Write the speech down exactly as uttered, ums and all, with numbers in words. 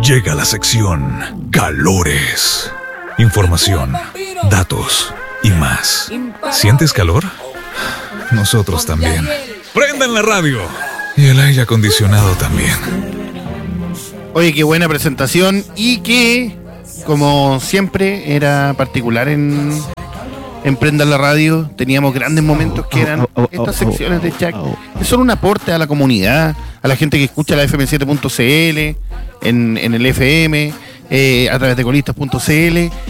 Llega la sección Calores. Información, datos y más. ¿Sientes calor? Nosotros también. Prendan la radio y el aire acondicionado también. Oye, qué buena presentación y que, como siempre, era particular en, en Prendan la Radio. Teníamos grandes momentos que eran estas secciones de Jack, que son un aporte a la comunidad, a la gente que escucha la F M siete punto C L, en, en el F M, eh, a través de colistas punto C L.